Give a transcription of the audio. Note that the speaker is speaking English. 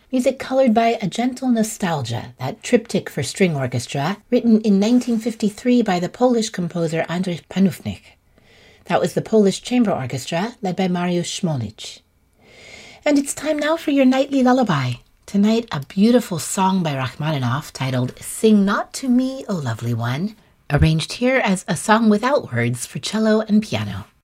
Music colored by A Gentle Nostalgia, that triptych for string orchestra, written in 1953 by the Polish composer Andrzej Panufnik. That was the Polish Chamber Orchestra, led by Mariusz Szmolec. And it's time now for your nightly lullaby. Tonight, a beautiful song by Rachmaninoff titled Sing Not to Me, O Lovely One, arranged here as a song without words for cello and piano.